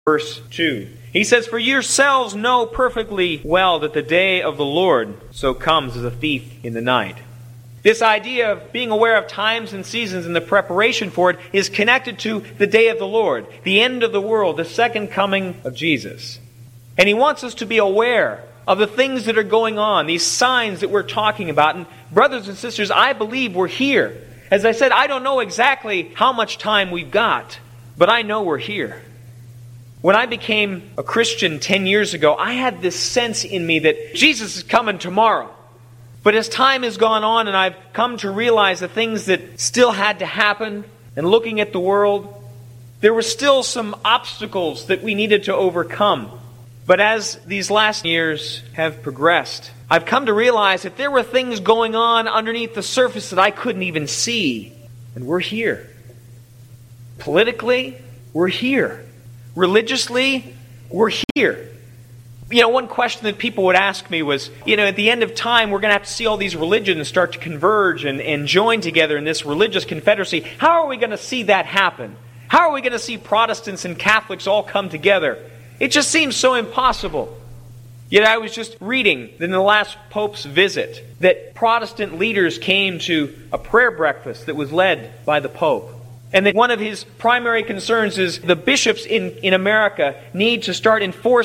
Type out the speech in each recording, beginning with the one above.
verse 2. He says, "For yourselves know perfectly well that the day of the Lord so comes as a thief in the night." This idea of being aware of times and seasons and the preparation for it is connected to the day of the Lord, the end of the world, the second coming of Jesus. And He wants us to be aware of the things that are going on, these signs that we're talking about. And brothers and sisters, I believe we're here. As I said, I don't know exactly how much time we've got, but I know we're here. When I became a Christian 10 years ago, I had this sense in me that Jesus is coming tomorrow. But as time has gone on and I've come to realize the things that still had to happen, and looking at the world, there were still some obstacles that we needed to overcome. But as these last years have progressed, I've come to realize that there were things going on underneath the surface that I couldn't even see. And we're here. Politically, we're here. Religiously, we're here. One question that people would ask me was, at the end of time, we're going to have to see all these religions start to converge and join together in this religious confederacy. How are we going to see that happen? How are we going to see Protestants and Catholics all come together? It just seems so impossible. Yet I was just reading in the last Pope's visit that Protestant leaders came to a prayer breakfast that was led by the Pope. And that one of his primary concerns is the bishops in America need to start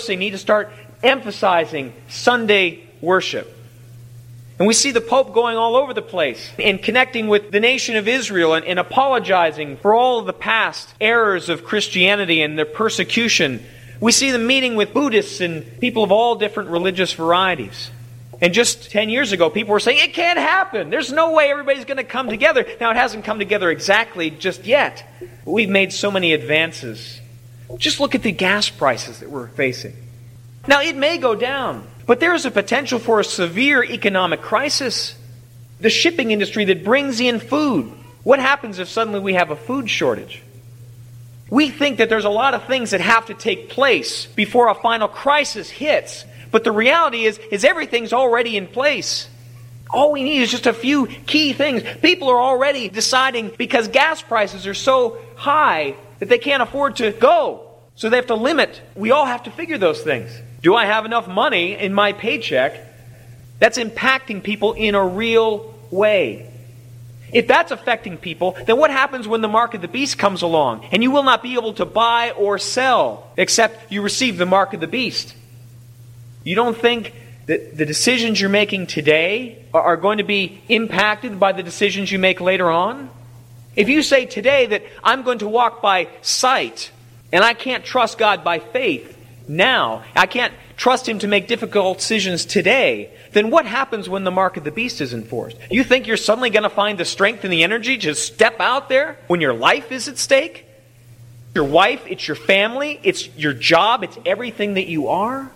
emphasizing Sunday worship. And we see the Pope going all over the place and connecting with the nation of Israel and apologizing for all of the past errors of Christianity and their persecution. We see them meeting with Buddhists and people of all different religious varieties. And just 10 years ago, people were saying, it can't happen. There's no way everybody's going to come together. Now, it hasn't come together exactly just yet. But we've made so many advances. Just look at the gas prices that we're facing. Now, it may go down, but there is a potential for a severe economic crisis. The shipping industry that brings in food. What happens if suddenly we have a food shortage? We think that there's a lot of things that have to take place before a final crisis hits. But the reality is everything's already in place. All we need is just a few key things. People are already deciding, because gas prices are so high that they can't afford to go. So they have to limit. We all have to figure those things. Do I have enough money in my paycheck? That's impacting people in a real way. If that's affecting people, then what happens when the mark of the beast comes along and you will not be able to buy or sell except you receive the mark of the beast? You don't think that the decisions you're making today are going to be impacted by the decisions you make later on? If you say today that I'm going to walk by sight and I can't trust God by faith now, I can't trust Him to make difficult decisions today, then what happens when the mark of the beast is enforced? You think you're suddenly going to find the strength and the energy to step out there when your life is at stake? Your wife, it's your family, it's your job, it's everything that you are?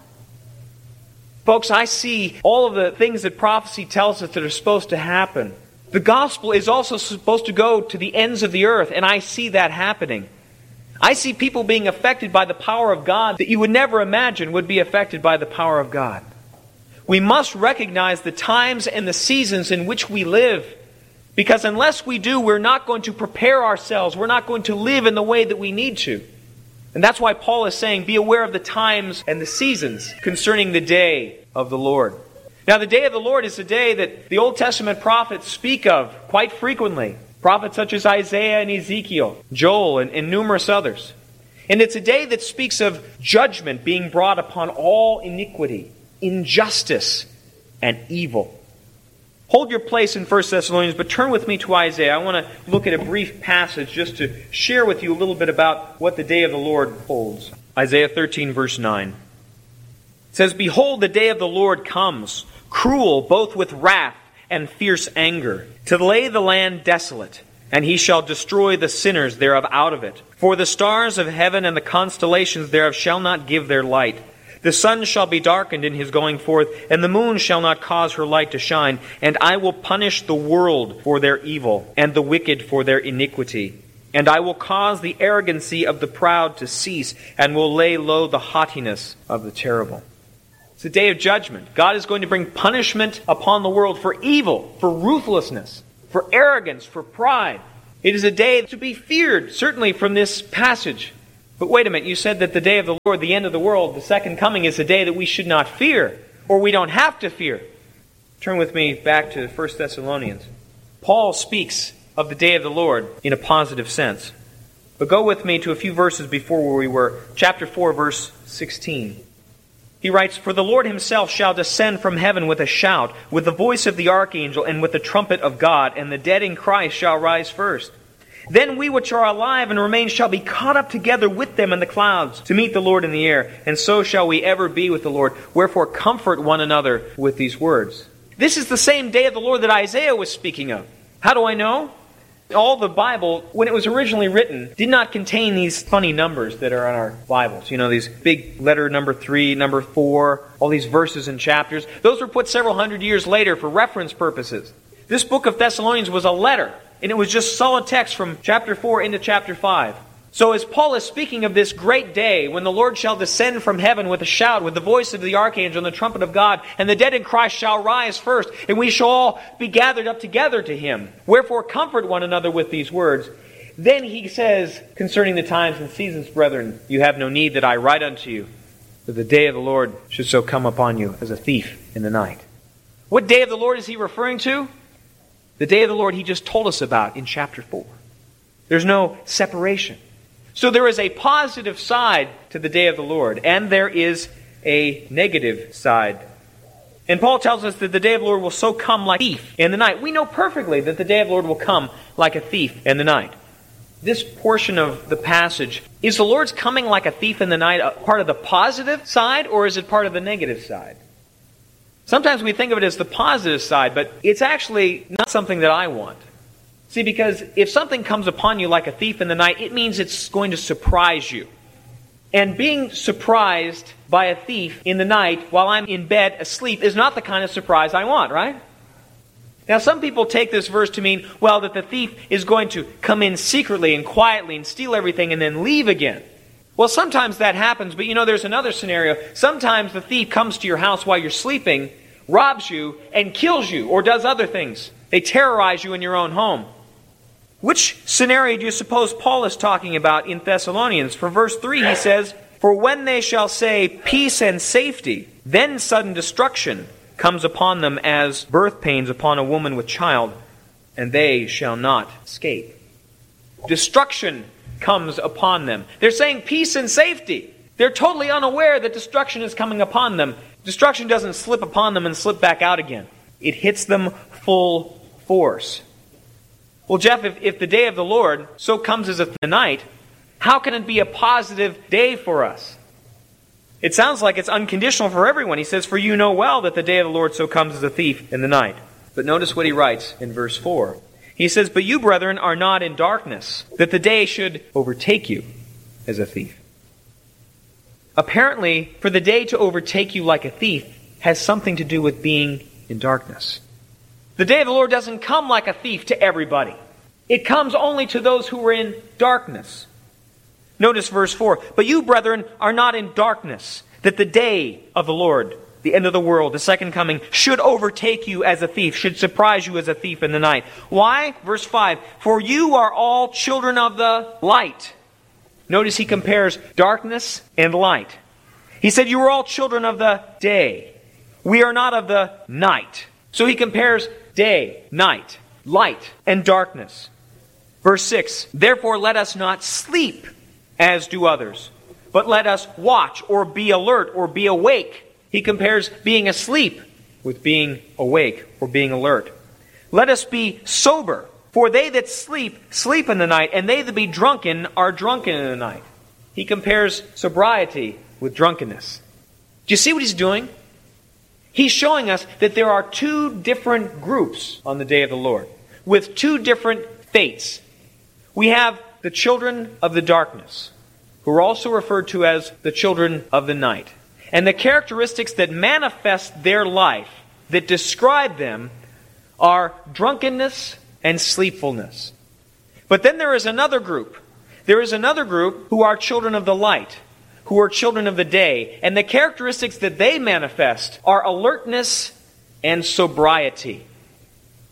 Folks, I see all of the things that prophecy tells us that are supposed to happen. The gospel is also supposed to go to the ends of the earth, and I see that happening. I see people being affected by the power of God that you would never imagine would be affected by the power of God. We must recognize the times and the seasons in which we live, because unless we do, we're not going to prepare ourselves. We're not going to live in the way that we need to. And that's why Paul is saying, be aware of the times and the seasons concerning the day of the Lord. Now, the day of the Lord is a day that the Old Testament prophets speak of quite frequently. Prophets such as Isaiah and Ezekiel, Joel, and numerous others. And it's a day that speaks of judgment being brought upon all iniquity, injustice, and evil. Hold your place in 1 Thessalonians, but turn with me to Isaiah. I want to look at a brief passage just to share with you a little bit about what the day of the Lord holds. Isaiah 13, verse 9. It says, "Behold, the day of the Lord comes, cruel both with wrath and fierce anger, to lay the land desolate, and He shall destroy the sinners thereof out of it. For the stars of heaven and the constellations thereof shall not give their light. The sun shall be darkened in his going forth, and the moon shall not cause her light to shine. And I will punish the world for their evil, and the wicked for their iniquity. And I will cause the arrogancy of the proud to cease, and will lay low the haughtiness of the terrible." It's a day of judgment. God is going to bring punishment upon the world for evil, for ruthlessness, for arrogance, for pride. It is a day to be feared, certainly from this passage. But wait a minute, you said that the day of the Lord, the end of the world, the second coming, is a day that we should not fear, or we don't have to fear. Turn with me back to 1 Thessalonians. Paul speaks of the day of the Lord in a positive sense. But go with me to a few verses before where we were. Chapter 4, verse 16. He writes, "For the Lord himself shall descend from heaven with a shout, with the voice of the archangel, and with the trumpet of God, and the dead in Christ shall rise first. Then we which are alive and remain shall be caught up together with them in the clouds to meet the Lord in the air, and so shall we ever be with the Lord. Wherefore comfort one another with these words." This is the same day of the Lord that Isaiah was speaking of. How do I know? All the Bible, when it was originally written, did not contain these funny numbers that are on our Bibles. You know, these big letter number 3, number 4, all these verses and chapters. Those were put several hundred years later for reference purposes. This book of Thessalonians was a letter, and it was just solid text from chapter 4 into chapter 5. So as Paul is speaking of this great day, when the Lord shall descend from heaven with a shout, with the voice of the archangel and the trumpet of God, and the dead in Christ shall rise first, and we shall all be gathered up together to him. Wherefore comfort one another with these words. Then he says, concerning the times and seasons, brethren, you have no need that I write unto you, that the day of the Lord should so come upon you as a thief in the night. What day of the Lord is he referring to? The day of the Lord he just told us about in chapter 4. There's no separation. So there is a positive side to the day of the Lord, and there is a negative side. And Paul tells us that the day of the Lord will so come like a thief in the night. We know perfectly that the day of the Lord will come like a thief in the night. This portion of the passage, is the Lord's coming like a thief in the night a part of the positive side, or is it part of the negative side? Sometimes we think of it as the positive side, but it's actually not something that I want. See, because if something comes upon you like a thief in the night, it means it's going to surprise you. And being surprised by a thief in the night while I'm in bed asleep is not the kind of surprise I want, right? Now, some people take this verse to mean, well, that the thief is going to come in secretly and quietly and steal everything and then leave again. Well, sometimes that happens, but you know, there's another scenario. Sometimes the thief comes to your house while you're sleeping, robs you, and kills you, or does other things. They terrorize you in your own home. Which scenario do you suppose Paul is talking about in Thessalonians? For verse 3 he says, "For when they shall say peace and safety, then sudden destruction comes upon them as birth pains upon a woman with child, and they shall not escape." Destruction comes upon them. They're saying peace and safety. They're totally unaware that destruction is coming upon them. Destruction doesn't slip upon them and slip back out again. It hits them full force. Well, Jeff, if the day of the Lord so comes as a night, how can it be a positive day for us? It sounds like it's unconditional for everyone. He says, "For you know well that the day of the Lord so comes as a thief in the night." But notice what he writes in verse 4. He says, "But you, brethren, are not in darkness, that the day should overtake you as a thief." Apparently, for the day to overtake you like a thief has something to do with being in darkness. The day of the Lord doesn't come like a thief to everybody. It comes only to those who are in darkness. Notice verse 4. "But you, brethren, are not in darkness, that the day of the Lord, the end of the world, the second coming, should overtake you as a thief, should surprise you as a thief in the night." Why? Verse 5. "For you are all children of the light." Notice he compares darkness and light. He said, "You are all children of the day. We are not of the night." So he compares day, night, light, and darkness. Verse 6, "Therefore let us not sleep as do others, but let us watch," or be alert, or be awake. He compares being asleep with being awake or being alert. "Let us be sober, for they that sleep, sleep in the night, and they that be drunken are drunken in the night." He compares sobriety with drunkenness. Do you see what he's doing? He's showing us that there are two different groups on the day of the Lord, with two different fates. We have the children of the darkness, who are also referred to as the children of the night. And the characteristics that manifest their life, that describe them, are drunkenness and sleepfulness. But then there is another group. There is another group who are children of the light, who are children of the day. And the characteristics that they manifest are alertness and sobriety.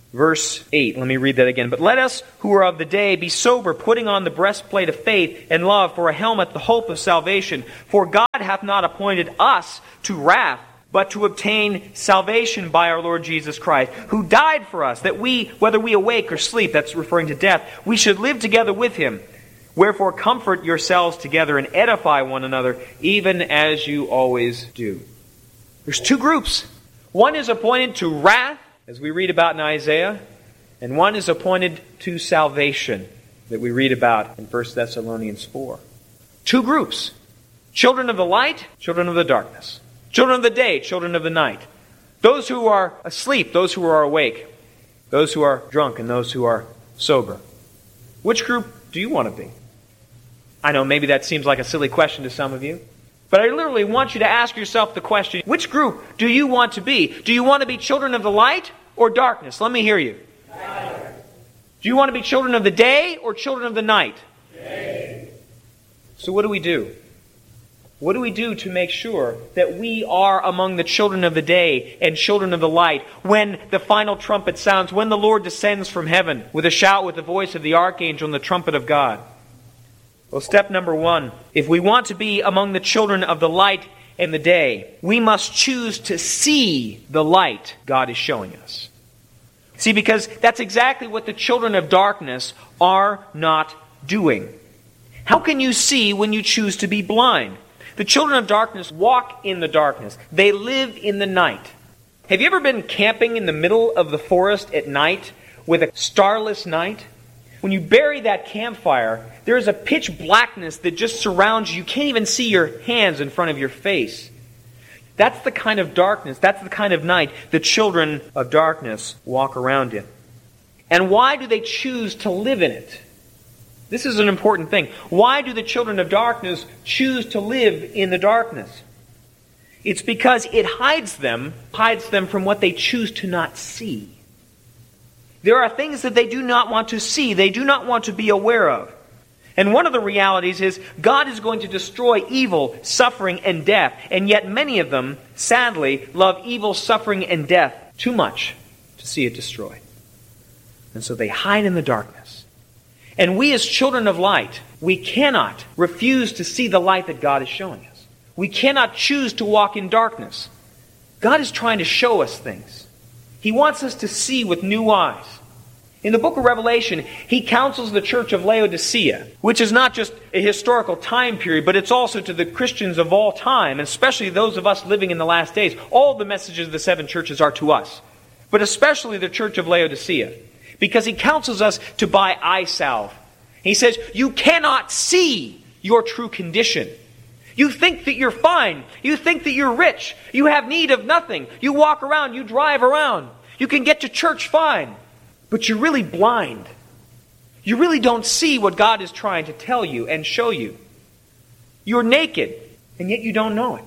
Verse 8, let me read that again. But let us who are of the day be sober, putting on the breastplate of faith and love, for a helmet the hope of salvation. For God hath not appointed us to wrath, but to obtain salvation by our Lord Jesus Christ, who died for us, that we, whether we awake or sleep, that's referring to death, we should live together with him. Wherefore comfort yourselves together and edify one another, even as you always do. There's two groups. One is appointed to wrath, as we read about in Isaiah, and one is appointed to salvation, that we read about in 1 Thessalonians 4. Two groups. Children of the light, children of the darkness. Children of the day, children of the night. Those who are asleep, those who are awake. Those who are drunk and those who are sober. Which group do you want to be? I know maybe that seems like a silly question to some of you. But I literally want you to ask yourself the question, which group do you want to be? Do you want to be children of the light or darkness? Let me hear you. Light. Do you want to be children of the day or children of the night? Day. So what do we do? What do we do to make sure that we are among the children of the day and children of the light when the final trumpet sounds, when the Lord descends from heaven with a shout, with the voice of the archangel and the trumpet of God? Well, step number one, if we want to be among the children of the light and the day, we must choose to see the light God is showing us. See, because that's exactly what the children of darkness are not doing. How can you see when you choose to be blind? The children of darkness walk in the darkness. They live in the night. Have you ever been camping in the middle of the forest at night with a starless night? When you bury that campfire, there is a pitch blackness that just surrounds you. You can't even see your hands in front of your face. That's the kind of darkness, that's the kind of night the children of darkness walk around in. And why do they choose to live in it? This is an important thing. Why do the children of darkness choose to live in the darkness? It's because it hides them from what they choose to not see. There are things that they do not want to see, they do not want to be aware of. And one of the realities is God is going to destroy evil, suffering, and death. And yet many of them, sadly, love evil, suffering, and death too much to see it destroyed. And so they hide in the darkness. And we as children of light, we cannot refuse to see the light that God is showing us. We cannot choose to walk in darkness. God is trying to show us things. He wants us to see with new eyes. In the book of Revelation, he counsels the church of Laodicea, which is not just a historical time period, but it's also to the Christians of all time, especially those of us living in the last days. All the messages of the seven churches are to us, but especially the church of Laodicea, because he counsels us to buy eye salve. He says, you cannot see your true condition. You think that you're fine. You think that you're rich. You have need of nothing. You walk around. You drive around. You can get to church fine. But you're really blind. You really don't see what God is trying to tell you and show you. You're naked, and yet you don't know it.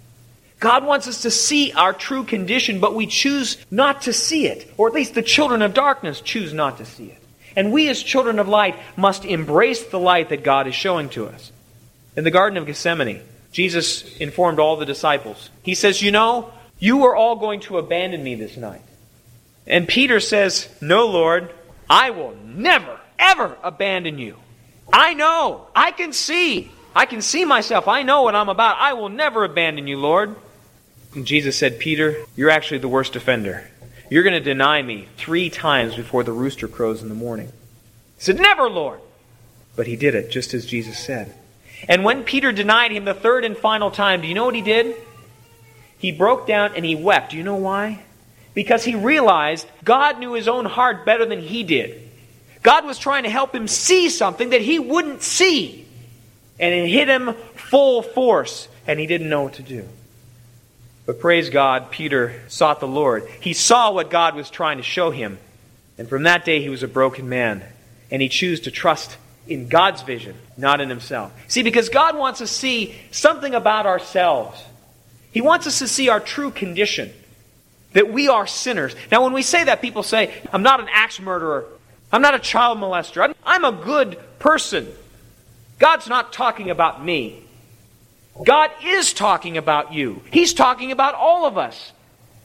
God wants us to see our true condition, but we choose not to see it. Or at least the children of darkness choose not to see it. And we as children of light must embrace the light that God is showing to us. In the Garden of Gethsemane, Jesus informed all the disciples. He says, you are all going to abandon me this night. And Peter says, no, Lord, I will never, ever abandon you. I know. I can see myself. I know what I'm about. I will never abandon you, Lord. And Jesus said, Peter, you're actually the worst offender. You're going to deny me 3 times before the rooster crows in the morning. He said, never, Lord. But he did it, just as Jesus said. And when Peter denied him the 3rd and final time, do you know what he did? He broke down and he wept. Do you know why? Because he realized God knew his own heart better than he did. God was trying to help him see something that he wouldn't see. And it hit him full force, and he didn't know what to do. But praise God, Peter sought the Lord. He saw what God was trying to show him. And from that day he was a broken man. And he chose to trust in God's vision, not in himself. See, because God wants us to see something about ourselves. He wants us to see our true condition. That we are sinners. Now when we say that, people say, I'm not an axe murderer. I'm not a child molester. I'm a good person. God's not talking about me. God is talking about you. He's talking about all of us.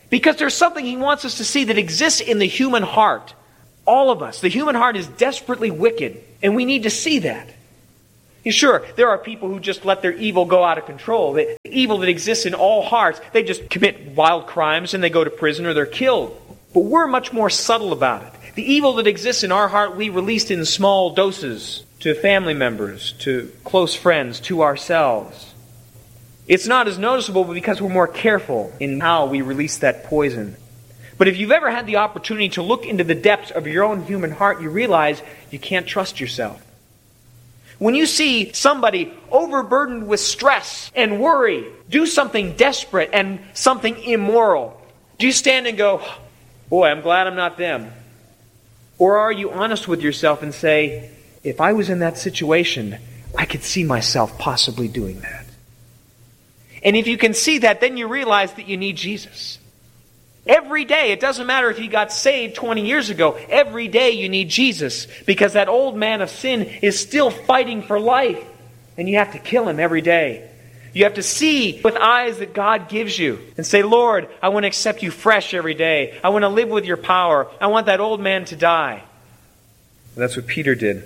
Because there's something he wants us to see that exists in the human heart. All of us. The human heart is desperately wicked, and we need to see that. Sure, there are people who just let their evil go out of control. The evil that exists in all hearts, they just commit wild crimes and they go to prison or they're killed. But we're much more subtle about it. The evil that exists in our heart, we released in small doses to family members, to close friends, to ourselves. It's not as noticeable because we're more careful in how we release that poison. But if you've ever had the opportunity to look into the depths of your own human heart, you realize you can't trust yourself. When you see somebody overburdened with stress and worry do something desperate and something immoral, do you stand and go, boy, I'm glad I'm not them? Or are you honest with yourself and say, if I was in that situation, I could see myself possibly doing that? And if you can see that, then you realize that you need Jesus. Every day, it doesn't matter if you got saved 20 years ago, every day you need Jesus, because that old man of sin is still fighting for life, and you have to kill him every day. You have to see with eyes that God gives you and say, Lord, I want to accept you fresh every day. I want to live with your power. I want that old man to die. And that's what Peter did.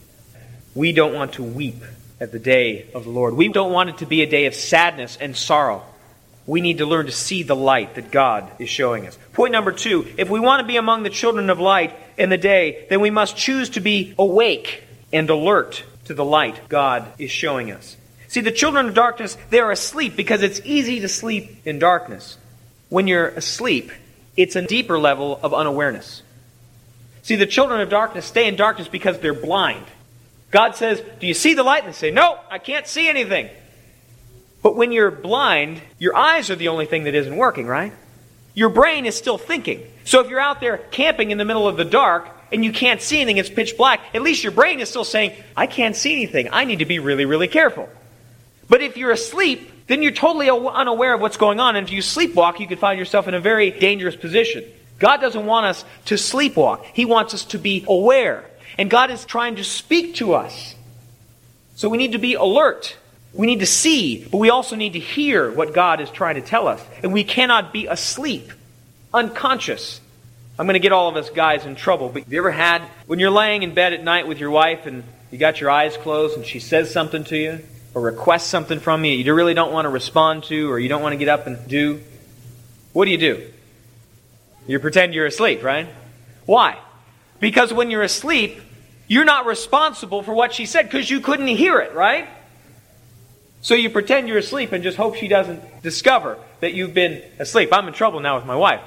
We don't want to weep at the day of the Lord. We don't want it to be a day of sadness and sorrow. We need to learn to see the light that God is showing us. Point number 2, if we want to be among the children of light in the day, then we must choose to be awake and alert to the light God is showing us. See, the children of darkness, they're asleep because it's easy to sleep in darkness. When you're asleep, it's a deeper level of unawareness. See, the children of darkness stay in darkness because they're blind. God says, do you see the light? And they say, no, I can't see anything. But when you're blind, your eyes are the only thing that isn't working, right? Your brain is still thinking. So if you're out there camping in the middle of the dark and you can't see anything, it's pitch black, at least your brain is still saying, I can't see anything. I need to be really, really careful. But if you're asleep, then you're totally unaware of what's going on. And if you sleepwalk, you could find yourself in a very dangerous position. God doesn't want us to sleepwalk. He wants us to be aware. And God is trying to speak to us. So we need to be alert. We need to see, but we also need to hear what God is trying to tell us. And we cannot be asleep, unconscious. I'm going to get all of us guys in trouble, but have you ever had, when you're laying in bed at night with your wife and you got your eyes closed and she says something to you or requests something from you you really don't want to respond to or you don't want to get up and do? What do? You pretend you're asleep, right? Why? Because when you're asleep, you're not responsible for what she said because you couldn't hear it, right? So you pretend you're asleep and just hope she doesn't discover that you've been asleep. I'm in trouble now with my wife.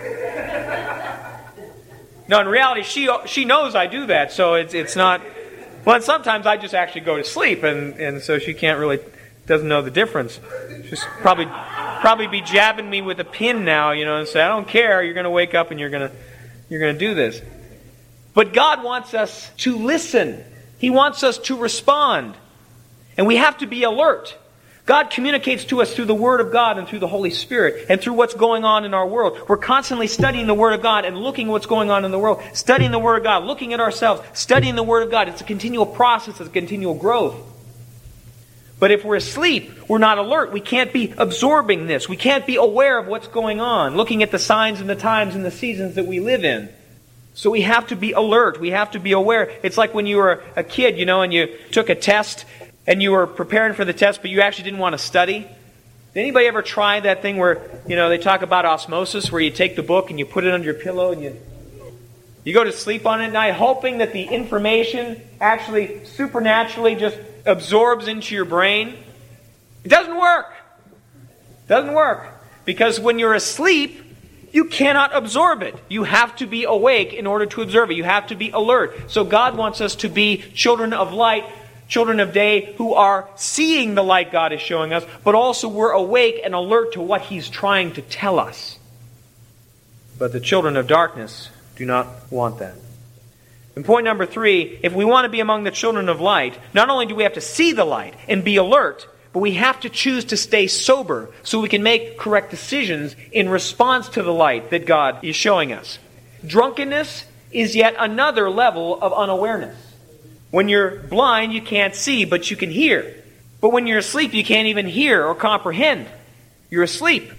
No, in reality, she knows I do that, so it's not... Well, and sometimes I just actually go to sleep, and so she doesn't know the difference. She's probably be jabbing me with a pin now, and say, I don't care, you're going to wake up and you're going to do this. But God wants us to listen. He wants us to respond. And we have to be alert. God communicates to us through the Word of God and through the Holy Spirit and through what's going on in our world. We're constantly studying the Word of God and looking at what's going on in the world. Studying the Word of God, looking at ourselves, studying the Word of God. It's a continual process, it's a continual growth. But if we're asleep, we're not alert. We can't be absorbing this. We can't be aware of what's going on, looking at the signs and the times and the seasons that we live in. So we have to be alert. We have to be aware. It's like when you were a kid, and you took a test and you were preparing for the test, but you actually didn't want to study. Did anybody ever try that thing where, they talk about osmosis, where you take the book and you put it under your pillow and you go to sleep on it at night, hoping that the information actually supernaturally just absorbs into your brain? It doesn't work. It doesn't work. Because when you're asleep, you cannot absorb it. You have to be awake in order to observe it. You have to be alert. So God wants us to be children of light, children of day, who are seeing the light God is showing us, but also we're awake and alert to what He's trying to tell us. But the children of darkness do not want that. And point number 3, if we want to be among the children of light, not only do we have to see the light and be alert, but we have to choose to stay sober so we can make correct decisions in response to the light that God is showing us. Drunkenness is yet another level of unawareness. When you're blind, you can't see, but you can hear. But when you're asleep, you can't even hear or comprehend. You're asleep.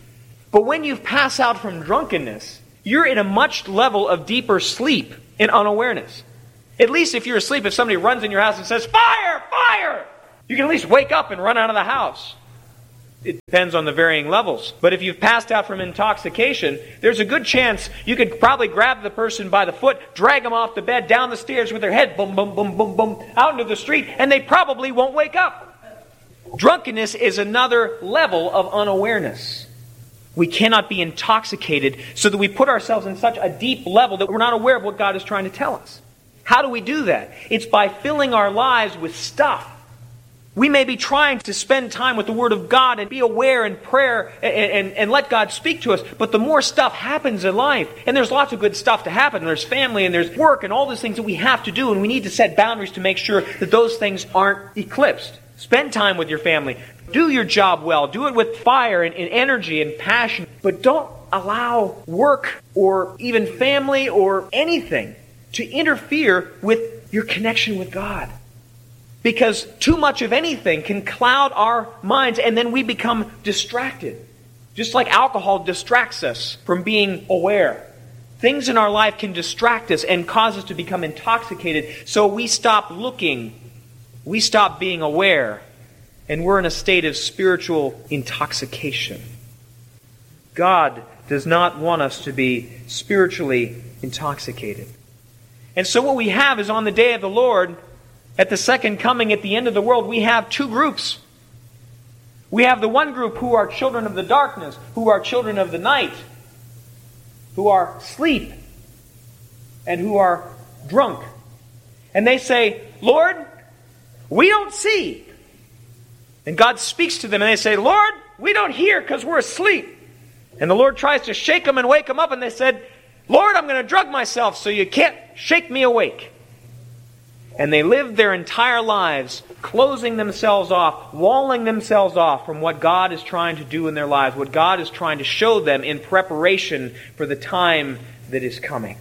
But when you pass out from drunkenness, you're in a much level of deeper sleep and unawareness. At least if you're asleep, if somebody runs in your house and says, "Fire! Fire!" you can at least wake up and run out of the house. It depends on the varying levels. But if you've passed out from intoxication, there's a good chance you could probably grab the person by the foot, drag them off the bed, down the stairs with their head, boom, boom, boom, boom, boom, out into the street, and they probably won't wake up. Drunkenness is another level of unawareness. We cannot be intoxicated so that we put ourselves in such a deep level that we're not aware of what God is trying to tell us. How do we do that? It's by filling our lives with stuff. We may be trying to spend time with the Word of God and be aware in prayer and let God speak to us, but the more stuff happens in life, and there's lots of good stuff to happen, there's family and there's work and all those things that we have to do, and we need to set boundaries to make sure that those things aren't eclipsed. Spend time with your family. Do your job well. Do it with fire and energy and passion, but don't allow work or even family or anything to interfere with your connection with God. Because too much of anything can cloud our minds, and then we become distracted. Just like alcohol distracts us from being aware. Things in our life can distract us and cause us to become intoxicated, so we stop looking, we stop being aware, and we're in a state of spiritual intoxication. God does not want us to be spiritually intoxicated. And so what we have is on the day of the Lord, at the second coming, at the end of the world, we have two groups. We have the one group who are children of the darkness, who are children of the night, who are asleep, and who are drunk. And they say, "Lord, we don't see." And God speaks to them and they say, "Lord, we don't hear because we're asleep." And the Lord tries to shake them and wake them up, and they said, "Lord, I'm going to drug myself so you can't shake me awake." And they lived their entire lives closing themselves off, walling themselves off from what God is trying to do in their lives, what God is trying to show them in preparation for the time that is coming.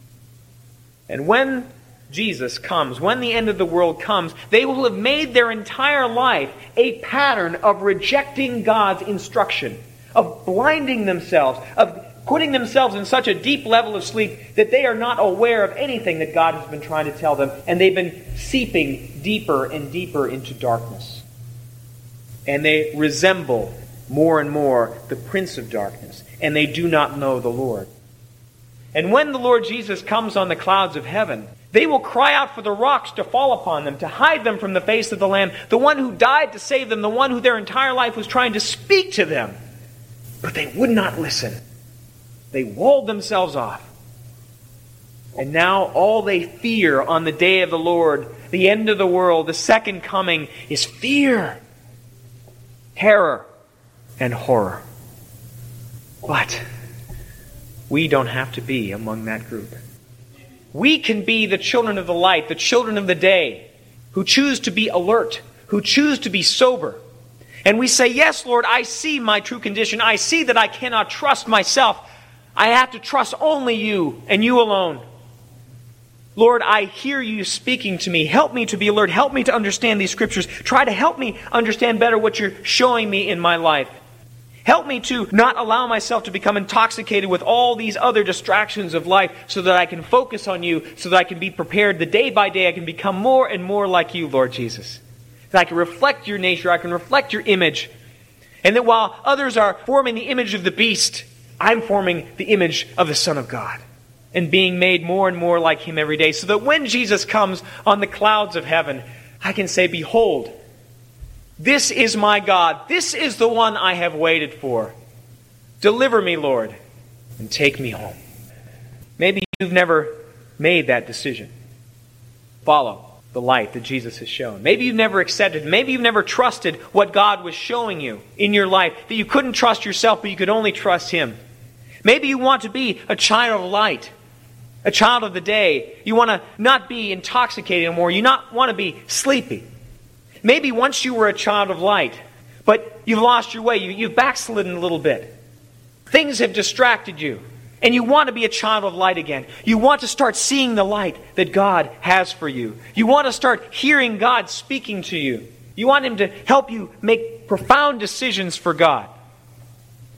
And when Jesus comes, when the end of the world comes, they will have made their entire life a pattern of rejecting God's instruction, of blinding themselves, of putting themselves in such a deep level of sleep that they are not aware of anything that God has been trying to tell them, and they've been seeping deeper and deeper into darkness. And they resemble more and more the Prince of Darkness, and they do not know the Lord. And when the Lord Jesus comes on the clouds of heaven, they will cry out for the rocks to fall upon them, to hide them from the face of the Lamb, the one who died to save them, the one who their entire life was trying to speak to them. But they would not listen. They walled themselves off. And now all they fear on the day of the Lord, the end of the world, the second coming, is fear, terror, and horror. But we don't have to be among that group. We can be the children of the light, the children of the day, who choose to be alert, who choose to be sober. And we say, "Yes, Lord, I see my true condition. I see that I cannot trust myself. I have to trust only you and you alone. Lord, I hear you speaking to me. Help me to be alert. Help me to understand these scriptures. Try to help me understand better what you're showing me in my life. Help me to not allow myself to become intoxicated with all these other distractions of life so that I can focus on you, so that I can be prepared that day by day I can become more and more like you, Lord Jesus. That I can reflect your nature, I can reflect your image. And that while others are forming the image of the beast, I'm forming the image of the Son of God and being made more and more like Him every day, so that when Jesus comes on the clouds of heaven, I can say, "Behold, this is my God. This is the one I have waited for. Deliver me, Lord, and take me home." Maybe you've never made that decision. Follow the light that Jesus has shown. Maybe you've never accepted. Maybe you've never trusted what God was showing you in your life, that you couldn't trust yourself, but you could only trust Him. Maybe you want to be a child of light, a child of the day. You want to not be intoxicated anymore. You not want to be sleepy. Maybe once you were a child of light, but you've lost your way. You've backslidden a little bit. Things have distracted you. And you want to be a child of light again. You want to start seeing the light that God has for you. You want to start hearing God speaking to you. You want Him to help you make profound decisions for God.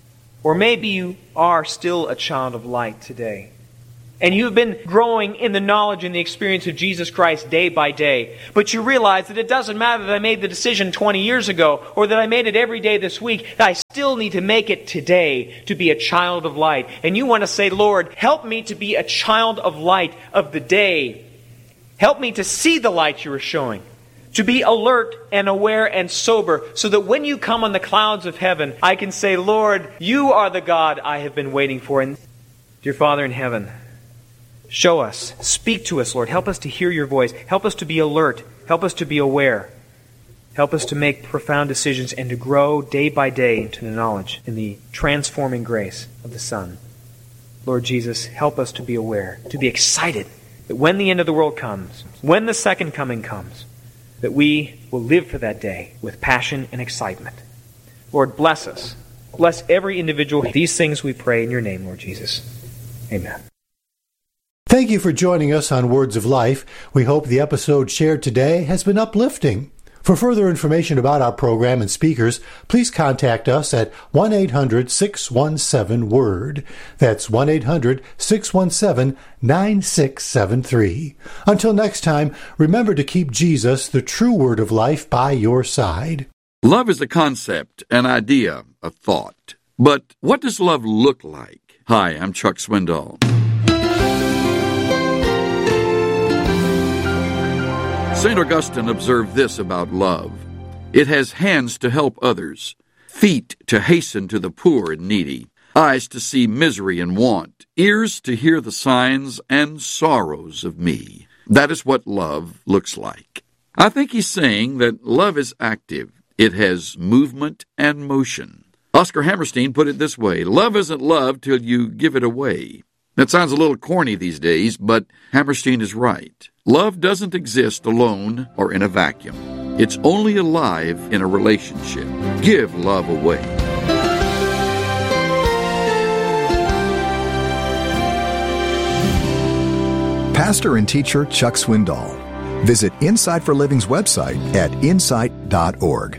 Or maybe you are still a child of light today. And you have been growing in the knowledge and the experience of Jesus Christ day by day. But you realize that it doesn't matter that I made the decision 20 years ago or that I made it every day this week. That I still need to make it today to be a child of light. And you want to say, Lord, help me to be a child of light of the day. Help me to see the light you are showing. To be alert and aware and sober so that when you come on the clouds of heaven, I can say, Lord, you are the God I have been waiting for. And dear Father in heaven, show us, speak to us, Lord. Help us to hear your voice. Help us to be alert. Help us to be aware. Help us to make profound decisions and to grow day by day into the knowledge and the transforming grace of the Son. Lord Jesus, help us to be aware, to be excited that when the end of the world comes, when the second coming comes, that we will live for that day with passion and excitement. Lord, bless us. Bless every individual. These things we pray in your name, Lord Jesus. Amen. Thank you for joining us on Words of Life. We hope the episode shared today has been uplifting. For further information about our program and speakers, please contact us at 1-800-617-WORD. That's 1-800-617-9673. Until next time, remember to keep Jesus, the true Word of Life, by your side. Love is a concept, an idea, a thought. But what does love look like? Hi, I'm Chuck Swindoll. St. Augustine observed this about love. It has hands to help others, feet to hasten to the poor and needy, eyes to see misery and want, ears to hear the signs and sorrows of me. That is what love looks like. I think he's saying that love is active. It has movement and motion. Oscar Hammerstein put it this way: love isn't love till you give it away. That sounds a little corny these days, but Hammerstein is right. Love doesn't exist alone or in a vacuum. It's only alive in a relationship. Give love away. Pastor and teacher Chuck Swindoll. Visit Insight for Living's website at insight.org.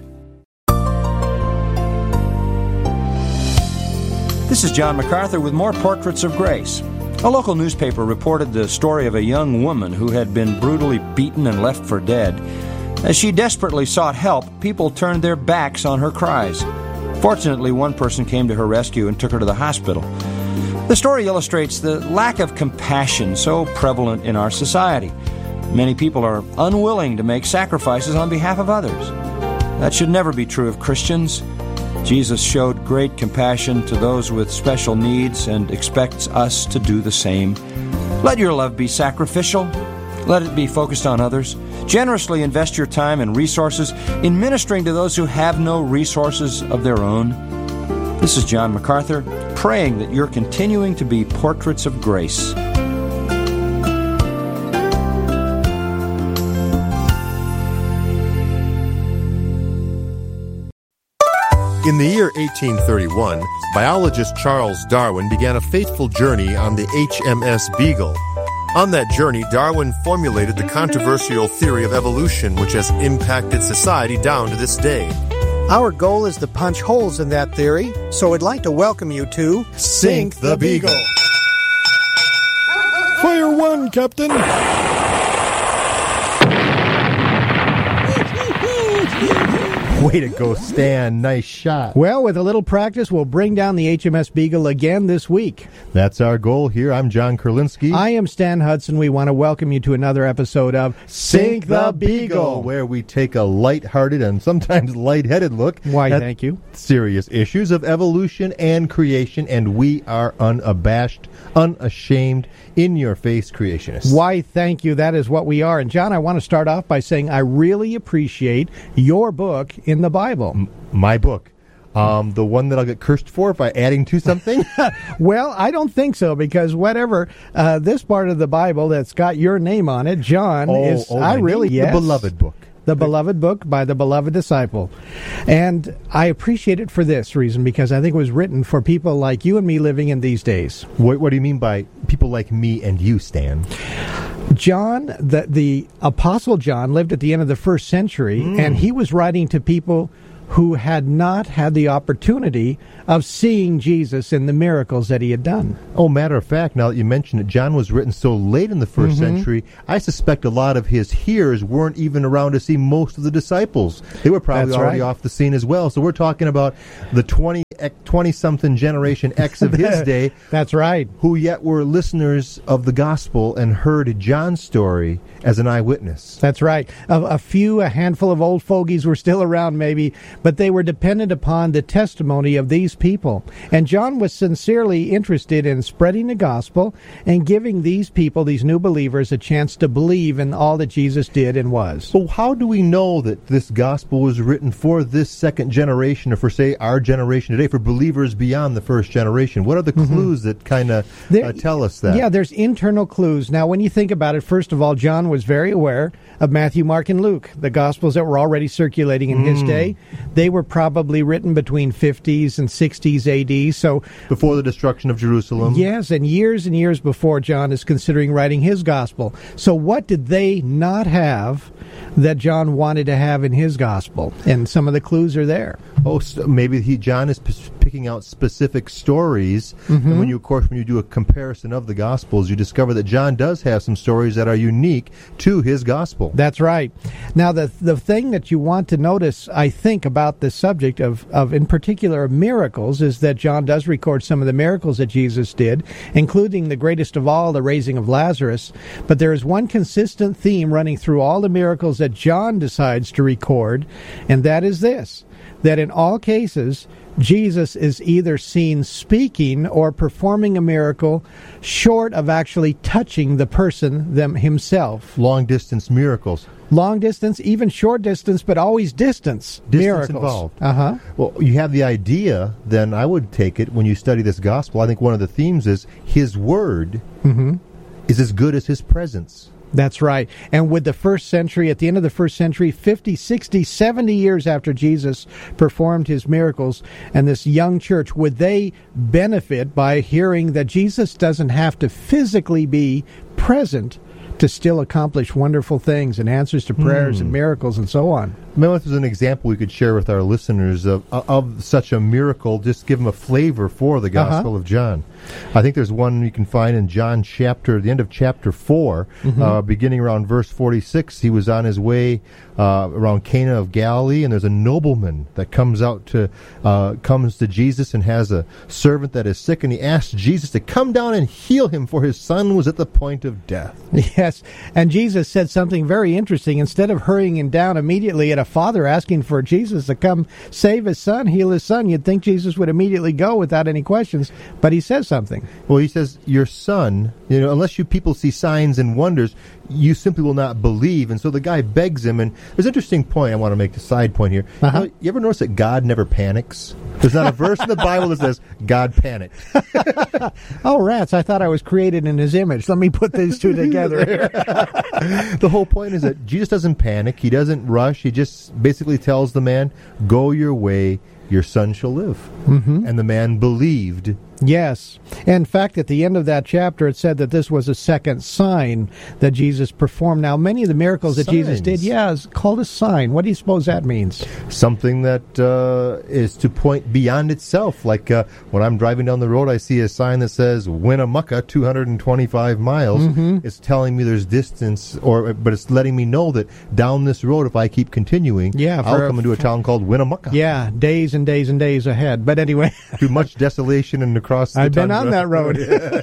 This is John MacArthur with more Portraits of Grace. A local newspaper reported the story of a young woman who had been brutally beaten and left for dead. As she desperately sought help, people turned their backs on her cries. Fortunately, one person came to her rescue and took her to the hospital. The story illustrates the lack of compassion so prevalent in our society. Many people are unwilling to make sacrifices on behalf of others. That should never be true of Christians. Jesus showed great compassion to those with special needs and expects us to do the same. Let your love be sacrificial. Let it be focused on others. Generously invest your time and resources in ministering to those who have no resources of their own. This is John MacArthur, praying that you're continuing to be portraits of grace. In the year 1831, biologist Charles Darwin began a fateful journey on the HMS Beagle. On that journey, Darwin formulated the controversial theory of evolution which has impacted society down to this day. Our goal is to punch holes in that theory, so I'd like to welcome you to Sink the Beagle. Fire one, Captain! Way to go, Stan. Nice shot. Well, with a little practice, we'll bring down the HMS Beagle again this week. That's our goal here. I'm John Kurlinski. I am Stan Hudson. We want to welcome you to another episode of Sink the Beagle, where we take a lighthearted and sometimes lightheaded look thank you. Serious issues of evolution and creation, and we are unabashed, unashamed, in-your-face creationists. Why, thank you. That is what we are. And, John, I want to start off by saying I really appreciate your book in the Bible. My book. The one that I'll get cursed for by adding to something? Well, I don't think so, because whatever, this part of the Bible that's got your name on it, John, yes. The beloved book. The beloved book by the beloved disciple. And I appreciate it for this reason, because I think it was written for people like you and me living in these days. What do you mean by people like me and you, Stan? John, the Apostle John lived at the end of the first century, and he was writing to people who had not had the opportunity of seeing Jesus in the miracles that he had done. Oh, matter of fact, now that you mention it, John was written so late in the first century, I suspect a lot of his hearers weren't even around to see most of the disciples. They were probably That's already right. off the scene as well. So we're talking about the 20-something generation X of his day. That's right. Who yet were listeners of the gospel and heard John's story as an eyewitness. That's right. A handful of old fogies were still around maybe, but they were dependent upon the testimony of these people. And John was sincerely interested in spreading the gospel and giving these people, these new believers, a chance to believe in all that Jesus did and was. So how do we know that this gospel was written for this second generation, or for, say, our generation today, for believers beyond the first generation? What are the clues that kind of tell us that? Yeah, there's internal clues. Now, when you think about it, first of all, John was very aware of Matthew, Mark, and Luke, the Gospels that were already circulating in his day. They were probably written between 50s and 60s A.D., so before the destruction of Jerusalem. Yes, and years before John is considering writing his Gospel. So what did they not have that John wanted to have in his Gospel? And some of the clues are there. Oh, so maybe John is picking out specific stories, and when you do a comparison of the Gospels, you discover that John does have some stories that are unique to his Gospel. That's right. Now, the thing that you want to notice, I think, about the subject of in particular, miracles, is that John does record some of the miracles that Jesus did, including the greatest of all, the raising of Lazarus. But there is one consistent theme running through all the miracles that John decides to record, and that is this, that in all cases, Jesus is either seen speaking or performing a miracle short of actually touching the person himself. Long-distance miracles. Long distance, even short distance, but always distance miracles involved. Uh-huh. Well, you have the idea, then I would take it, when you study this gospel, I think one of the themes is his word is as good as his presence. That's right. And with the first century, at the end of the first century, 50, 60, 70 years after Jesus performed his miracles, and this young church, would they benefit by hearing that Jesus doesn't have to physically be present to still accomplish wonderful things and answers to prayers and miracles and so on? Maybe if there's an example we could share with our listeners of such a miracle, just give them a flavor for the Gospel of John. I think there's one you can find in John the end of chapter 4, beginning around verse 46. He was on his way around Cana of Galilee, and there's a nobleman that comes to Jesus and has a servant that is sick, and he asks Jesus to come down and heal him, for his son was at the point of death. Yes, and Jesus said something very interesting. Instead of hurrying him down immediately at a father asking for Jesus to come save his son, heal his son, you'd think Jesus would immediately go without any questions, but he says something. Well, he says, your son, unless you people see signs and wonders, you simply will not believe. And so the guy begs him, and there's an interesting point I want to make, a side point here. You ever notice that God never panics? There's not a verse in the Bible that says God panicked. Oh, rats, I thought I was created in his image. Let me put these two together here. The whole point is that Jesus doesn't panic. He doesn't rush. He just basically tells the man, go your way, your son shall live. And the man believed. Yes. In fact, at the end of that chapter, it said that this was a second sign that Jesus performed. Now, many of the miracles that Jesus did, is called a sign. What do you suppose that means? Something that is to point beyond itself. Like when I'm driving down the road, I see a sign that says Winnemucca, 225 miles. It's telling me there's distance, but it's letting me know that down this road, if I keep continuing, I'll come into a town called Winnemucca. Yeah, days and days and days ahead. But anyway. Through much desolation and across the I've been tundra. on that road.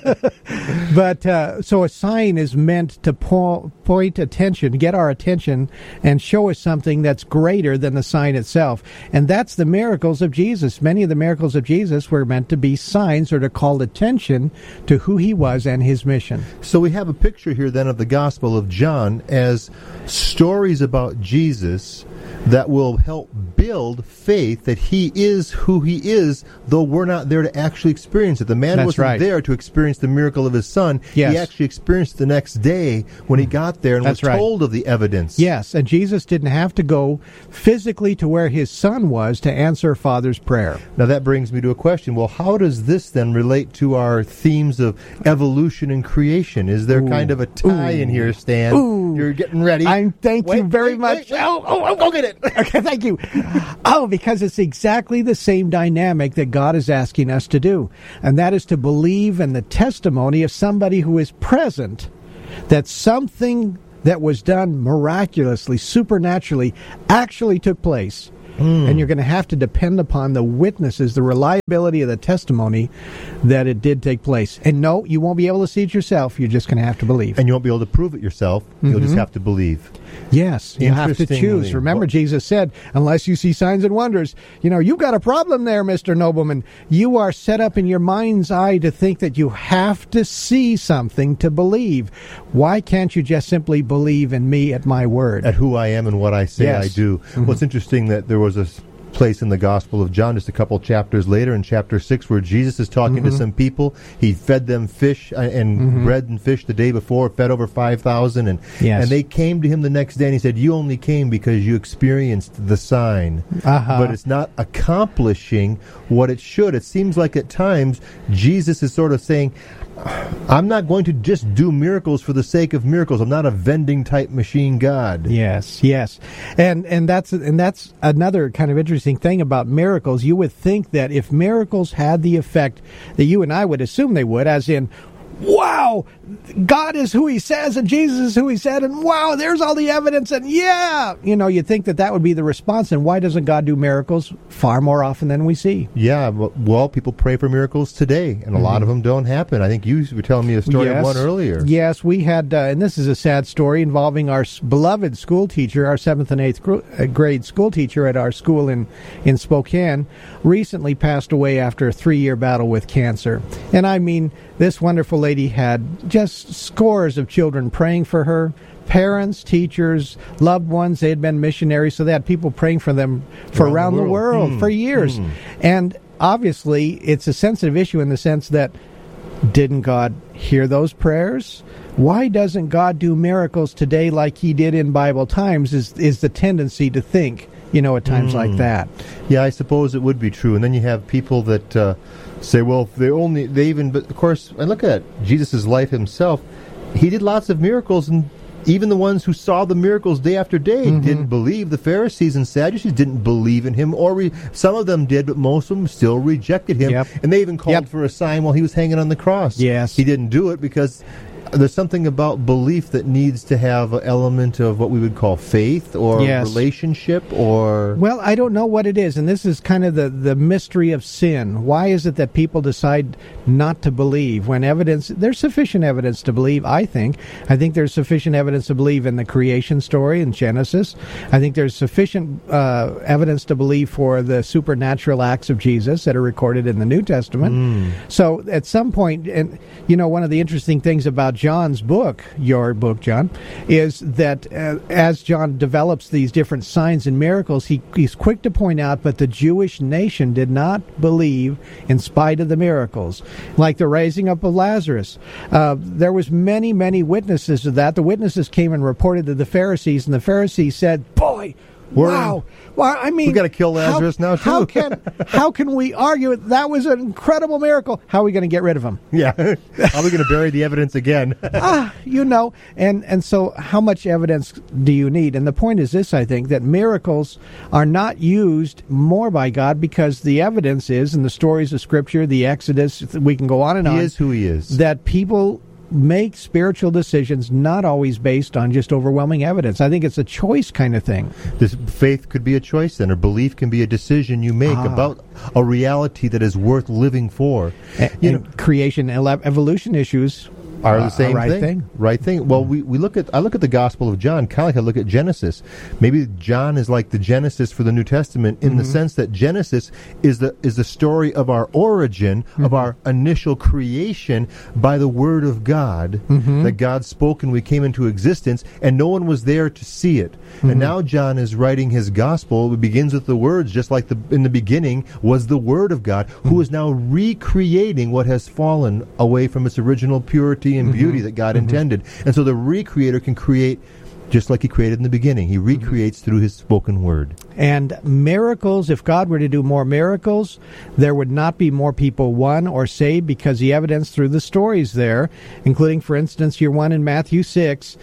But so a sign is meant to point attention, get our attention, and show us something that's greater than the sign itself. And that's the miracles of Jesus. Many of the miracles of Jesus were meant to be signs or to call attention to who he was and his mission. So we have a picture here then of the Gospel of John as stories about Jesus that will help build faith that he is who he is, though we're not there to actually experience experience it. The man wasn't there to experience the miracle of his son. Yes. He actually experienced it the next day when he got there and was told of the evidence. Yes, and Jesus didn't have to go physically to where his son was to answer Father's prayer. Now that brings me to a question. Well, how does this then relate to our themes of evolution and creation? Is there kind of a tie in here, Stan? You're getting ready. Thank you very much. Go get it. Okay, thank you. Because it's exactly the same dynamic that God is asking us to do, and that is to believe in the testimony of somebody who is present, that something that was done miraculously, supernaturally, actually took place. And you're going to have to depend upon the witnesses, the reliability of the testimony that it did take place. And no, you won't be able to see it yourself. You're just going to have to believe. And you won't be able to prove it yourself. You'll just have to believe. Yes, you have to choose. Remember, Jesus said, unless you see signs and wonders, you've got a problem there, Mr. Nobleman. You are set up in your mind's eye to think that you have to see something to believe. Why can't you just simply believe in me at my word? At who I am and what I say I do. Well, it's interesting that there was a place in the Gospel of John just a couple chapters later in chapter 6 where Jesus is talking to some people. He fed them fish and bread and fish the day before, fed over 5,000 and they came to him the next day and he said, you only came because you experienced the sign, but it's not accomplishing what it should. It seems like at times Jesus is sort of saying, I'm not going to just do miracles for the sake of miracles. I'm not a vending type machine God. Yes. And that's another kind of interesting thing about miracles. You would think that if miracles had the effect that you and I would assume they would, as in, wow, God is who he says and Jesus is who he said, and wow, there's all the evidence, and you'd think that would be the response. And why doesn't God do miracles far more often than we see? Yeah, well, people pray for miracles today, and a lot of them don't happen. I think you were telling me a story of one earlier. Yes, we had, and this is a sad story involving our beloved school teacher, our 7th and 8th grade school teacher at our school in Spokane, recently passed away after a 3-year battle with cancer. And I mean, this wonderful lady had just scores of children praying for her, parents, teachers, loved ones. They had been missionaries, so they had people praying for them around the world for years. And obviously, it's a sensitive issue in the sense that, didn't God hear those prayers? Why doesn't God do miracles today like he did in Bible times is the tendency to think, at times like that. Yeah, I suppose it would be true. And then you have people that say, well, but of course, and look at Jesus' life himself. He did lots of miracles, and even the ones who saw the miracles day after day didn't believe. The Pharisees and Sadducees didn't believe in him, or some of them did, but most of them still rejected him. And they even called for a sign while he was hanging on the cross. Yes. He didn't do it because there's something about belief that needs to have an element of what we would call faith or relationship or... Well, I don't know what it is, and this is kind of the mystery of sin. Why is it that people decide not to believe when there's sufficient evidence to believe, I think. I think there's sufficient evidence to believe in the creation story in Genesis. I think there's sufficient evidence to believe for the supernatural acts of Jesus that are recorded in the New Testament. So at some point, and one of the interesting things about John's book, your book, John, is that as John develops these different signs and miracles, he's quick to point out, but the Jewish nation did not believe in spite of the miracles, like the raising up of Lazarus. There was many, many witnesses to that. The witnesses came and reported to the Pharisees, and the Pharisees said, boy, wow. Well, I mean, we got to kill Lazarus now too. How can we argue that was an incredible miracle? How are we going to get rid of him? Yeah, how are we going to bury the evidence again? And so how much evidence do you need? And the point is this: I think that miracles are not used more by God because the evidence is in the stories of Scripture, the Exodus. We can go on and on. He is who he is. That people make spiritual decisions not always based on just overwhelming evidence. I think it's a choice kind of thing. This faith could be a choice then, or belief can be a decision you make about a reality that is worth living for. And creation and evolution issues are the same right thing. Right thing. Well, I look at the Gospel of John kind of like I look at Genesis. Maybe John is like the Genesis for the New Testament in the sense that Genesis is the story of our origin, of our initial creation by the Word of God, that God spoke and we came into existence, and no one was there to see it. And now John is writing his Gospel. It begins with the words, just like in the beginning was the Word of God, who is now recreating what has fallen away from its original purity and beauty that God intended. And so the recreator can create just like he created in the beginning. He recreates through his spoken word. And miracles, if God were to do more miracles, there would not be more people won or saved, because the evidence through the stories there, including, for instance, your one in Matthew 6,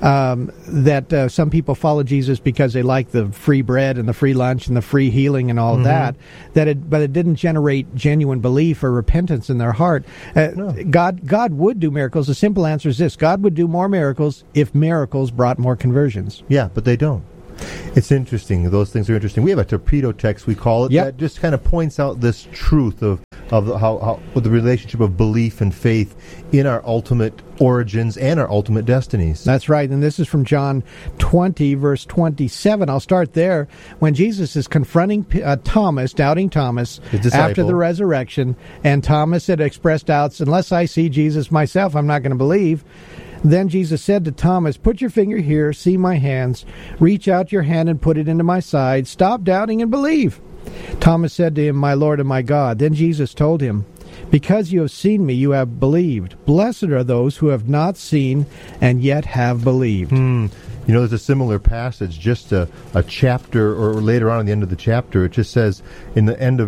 that some people follow Jesus because they like the free bread and the free lunch and the free healing and all of that, but it didn't generate genuine belief or repentance in their heart. No. God would do miracles. The simple answer is this: God would do more miracles if miracles brought more conversions. Yeah, but they don't. It's interesting. Those things are interesting. We have a torpedo text, we call it, that just kind of points out this truth of how the relationship of belief and faith in our ultimate origins and our ultimate destinies. That's right. And this is from John 20, verse 27. I'll start there. When Jesus is confronting Thomas, doubting Thomas, after the resurrection, and Thomas had expressed doubts, unless I see Jesus myself, I'm not going to believe. Then Jesus said to Thomas, "Put your finger here, see my hands. Reach out your hand and put it into my side. Stop doubting and believe." Thomas said to him, "My Lord and my God." Then Jesus told him, "Because you have seen me, you have believed. Blessed are those who have not seen and yet have believed." You know, there's a similar passage, just a chapter, or later on in the end of the chapter, it just says, in the end of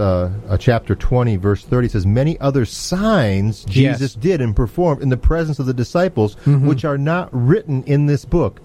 chapter 20, verse 30, it says, "Many other signs Jesus did and performed in the presence of the disciples, which are not written in this book.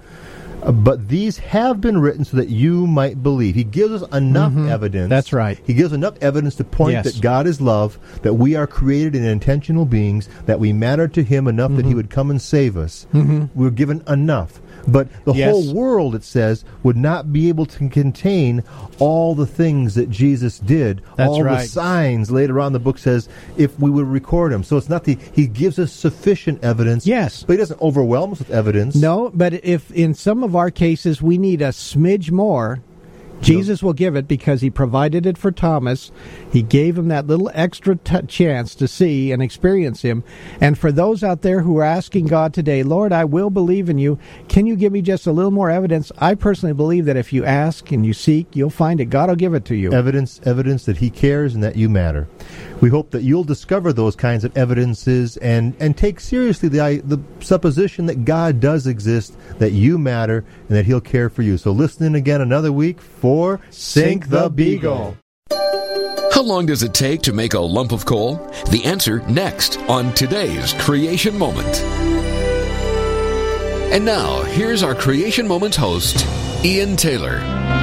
But these have been written so that you might believe." He gives us enough evidence. That's right. He gives enough evidence to point that God is love, that we are created in intentional beings, that we matter to Him enough that He would come and save us. We're given enough. But the whole world, it says, would not be able to contain all the things that Jesus did. That's all the signs. Later on, the book says, if we would record them. So it's not He gives us sufficient evidence. Yes. But He doesn't overwhelm us with evidence. No, but if in some of our cases we need a smidge more, Jesus will give it, because He provided it for Thomas. He gave him that little extra chance to see and experience Him. And for those out there who are asking God today, "Lord, I will believe in you. Can you give me just a little more evidence?" I personally believe that if you ask and you seek, you'll find it. God will give it to you. Evidence that He cares and that you matter. We hope that you'll discover those kinds of evidences and take seriously the supposition that God does exist, that you matter, and that He'll care for you. So listen in again another week for Sink the Beagle. How long does it take to make a lump of coal? The answer next on today's Creation Moment. And now, here's our Creation Moments host, Ian Taylor.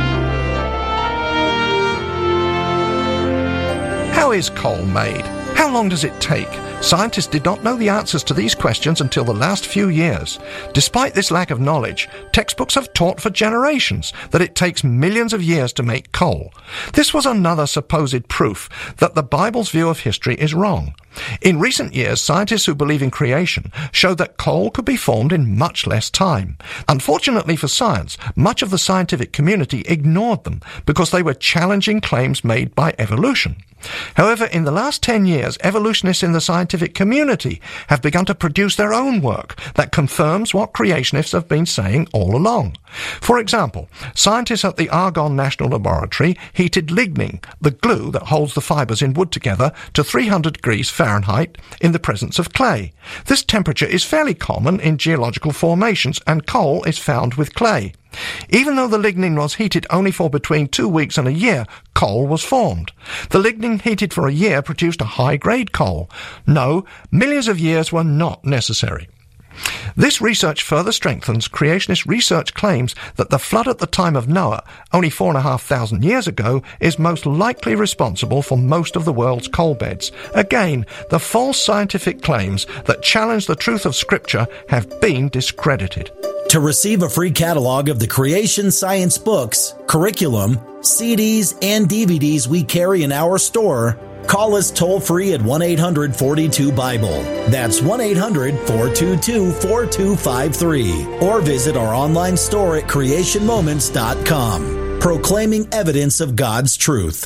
How is coal made? How long does it take? Scientists did not know the answers to these questions until the last few years. Despite this lack of knowledge, textbooks have taught for generations that it takes millions of years to make coal. This was another supposed proof that the Bible's view of history is wrong. In recent years, scientists who believe in creation show that coal could be formed in much less time. Unfortunately for science, much of the scientific community ignored them because they were challenging claims made by evolution. However, in the last 10 years, evolutionists in the scientific community have begun to produce their own work that confirms what creationists have been saying all along. For example, scientists at the Argonne National Laboratory heated lignin, the glue that holds the fibers in wood together, to 300 degrees Fahrenheit in the presence of clay. This temperature is fairly common in geological formations, and coal is found with clay. Even though the lignin was heated only for between 2 weeks and a year, coal was formed. The lignin heated for a year produced a high-grade coal. No, millions of years were not necessary. This research further strengthens creationist research claims that the flood at the time of Noah, only 4,500 years ago, is most likely responsible for most of the world's coal beds. Again, the false scientific claims that challenge the truth of Scripture have been discredited. To receive a free catalog of the Creation Science books, curriculum, CDs, and DVDs we carry in our store, Call us toll-free at 1-800-42-BIBLE. That's 1-800-422-4253. Or visit our online store at creationmoments.com. Proclaiming evidence of God's truth.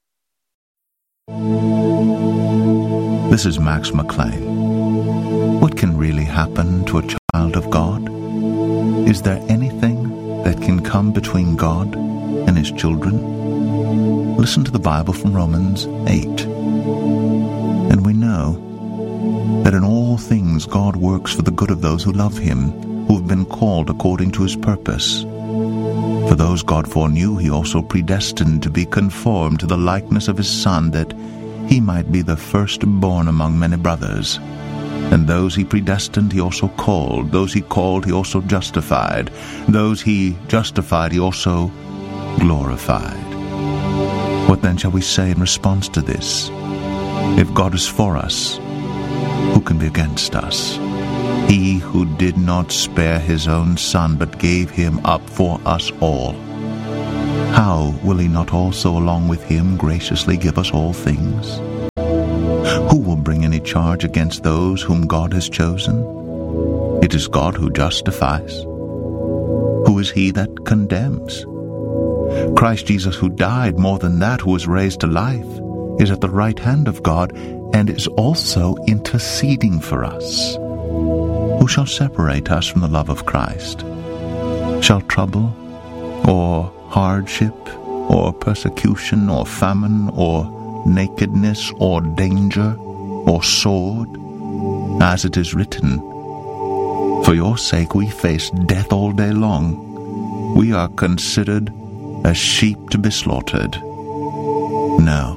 This is Max McLean. What can really happen to a child of God? Is there anything that can come between God and His children? Listen to the Bible from Romans 8. And we know that in all things God works for the good of those who love Him, who have been called according to His purpose. For those God foreknew, He also predestined to be conformed to the likeness of His Son, that He might be the firstborn among many brothers. And those He predestined, He also called. Those He called, He also justified. Those He justified, He also glorified. What then shall we say in response to this? If God is for us, who can be against us? He who did not spare His own Son, but gave Him up for us all, how will He not also along with Him graciously give us all things? Who will bring any charge against those whom God has chosen? It is God who justifies. Who is he that condemns? Christ Jesus, who died, more than that, who was raised to life, is at the right hand of God and is also interceding for us. Who shall separate us from the love of Christ? Shall trouble, or hardship, or persecution, or famine, or nakedness, or danger, or sword? As it is written, for your sake we face death all day long. We are considered as sheep to be slaughtered. No.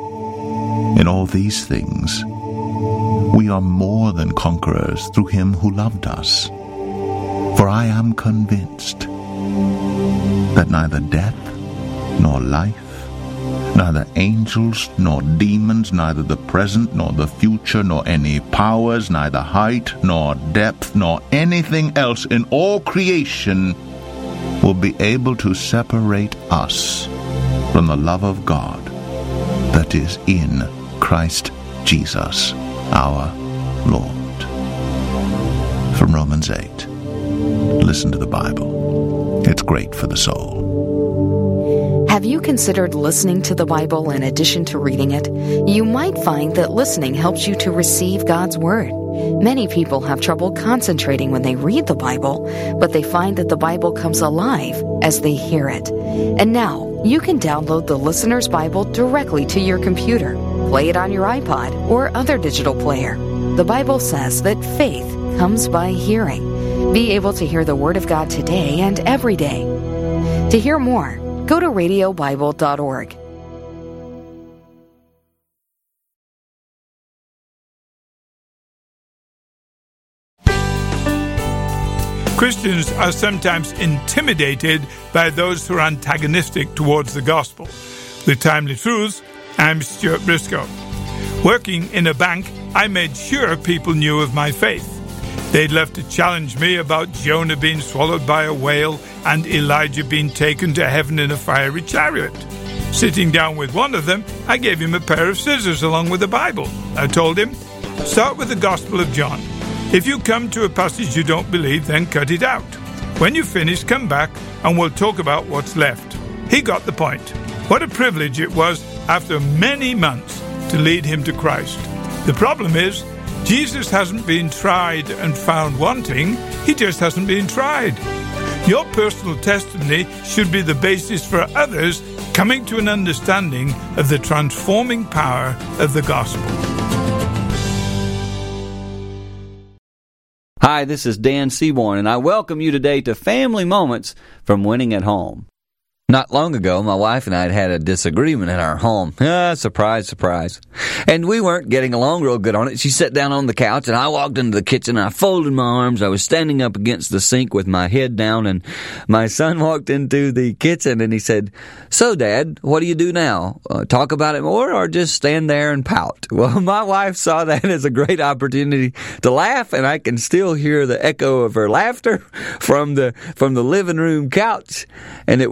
In all these things, we are more than conquerors through Him who loved us. For I am convinced that neither death, nor life, neither angels, nor demons, neither the present, nor the future, nor any powers, neither height, nor depth, nor anything else in all creation will be able to separate us from the love of God that is in Christ Jesus our Lord. From Romans 8. Listen to the Bible. It's great for the soul. Have you considered listening to the Bible in addition to reading it? You might find that listening helps you to receive God's Word. Many people have trouble concentrating when they read the Bible, but they find that the Bible comes alive as they hear it. And now, you can download the Listener's Bible directly to your computer, play it on your iPod or other digital player. The Bible says that faith comes by hearing. Be able to hear the Word of God today and every day. To hear more, go to radiobible.org. Christians are sometimes intimidated by those who are antagonistic towards the gospel. With Timely Truths, I'm Stuart Briscoe. Working in a bank, I made sure people knew of my faith. They'd love to challenge me about Jonah being swallowed by a whale and Elijah being taken to heaven in a fiery chariot. Sitting down with one of them, I gave him a pair of scissors along with the Bible. I told him, start with the Gospel of John. If you come to a passage you don't believe, then cut it out. When you finish, come back and we'll talk about what's left. He got the point. What a privilege it was after many months to lead him to Christ. The problem is, Jesus hasn't been tried and found wanting. He just hasn't been tried. Your personal testimony should be the basis for others coming to an understanding of the transforming power of the gospel. Hi, this is Dan Seaborn, and I welcome you today to Family Moments from Winning at Home. Not long ago, my wife and I had a disagreement in our home. Surprise, surprise. And we weren't getting along real good on it. She sat down on the couch, and I walked into the kitchen, and I folded my arms. I was standing up against the sink with my head down, and my son walked into the kitchen, and he said, so, Dad, what do you do now? Talk about it more or just stand there and pout? Well, my wife saw that as a great opportunity to laugh, and I can still hear the echo of her laughter from the living room couch. And it was a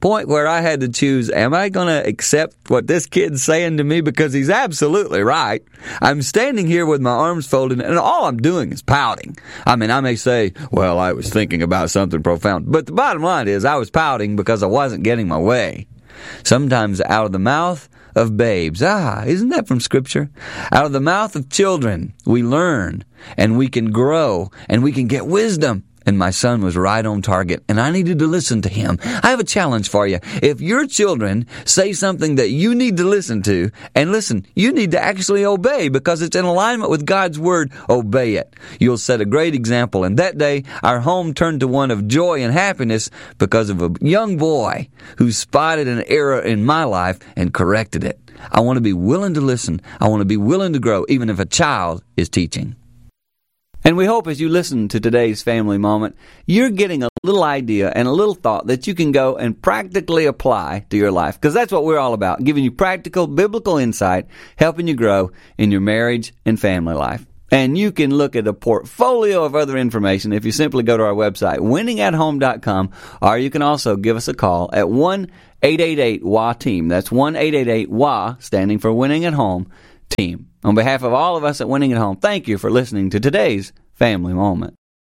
point where I had to choose, am I going to accept what this kid's saying to me because he's absolutely right? I'm standing here with my arms folded, and all I'm doing is pouting. I mean, I may say, well, I was thinking about something profound, but the bottom line is I was pouting because I wasn't getting my way. Sometimes out of the mouth of babes. Isn't that from Scripture? Out of the mouth of children, we learn, and we can grow, and we can get wisdom. And my son was right on target, and I needed to listen to him. I have a challenge for you. If your children say something that you need to listen to, and listen, you need to actually obey because it's in alignment with God's Word, obey it. You'll set a great example. And that day, our home turned to one of joy and happiness because of a young boy who spotted an error in my life and corrected it. I want to be willing to listen. I want to be willing to grow, even if a child is teaching. And we hope as you listen to today's family moment, you're getting a little idea and a little thought that you can go and practically apply to your life. Because that's what we're all about, giving you practical, biblical insight, helping you grow in your marriage and family life. And you can look at a portfolio of other information if you simply go to our website, winningathome.com, or you can also give us a call at 1-888-WA-TEAM. That's 1-888-WA, standing for Winning at Home, Team. On behalf of all of us at Winning at Home, thank you for listening to today's Family Moment.